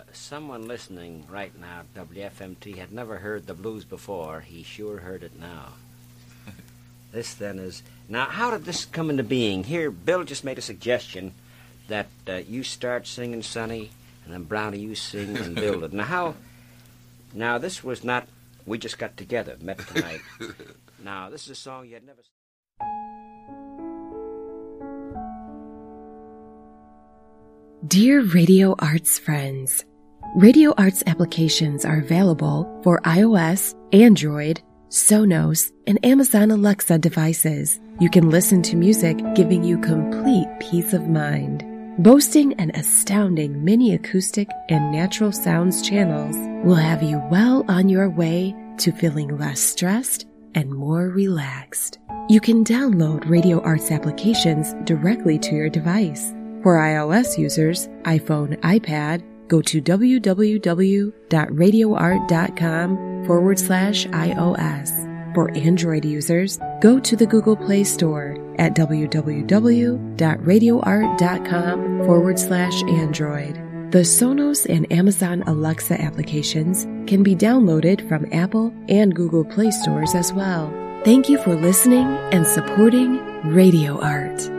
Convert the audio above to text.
someone listening right now at WFMT had never heard the blues before, he sure heard it now. This then is... Now, how did this come into being? Here, Bill just made a suggestion that you start singing, Sonny, and then Brownie, you sing and build it. Now, how... Now, this was not... We just got together, met tonight. Now, this is a song you had never... Dear Radio Arts friends, Radio Arts applications are available for iOS, Android, Sonos, and Amazon Alexa devices. You can listen to music giving you complete peace of mind. Boasting an astounding mini acoustic and natural sounds channels will have you well on your way to feeling less stressed and more relaxed. You can download Radio Arts applications directly to your device. For iOS users, iPhone, iPad, go to www.radioart.com/iOS. For Android users, go to the Google Play Store at www.radioart.com/Android. The Sonos and Amazon Alexa applications can be downloaded from Apple and Google Play stores as well. Thank you for listening and supporting Radio Art.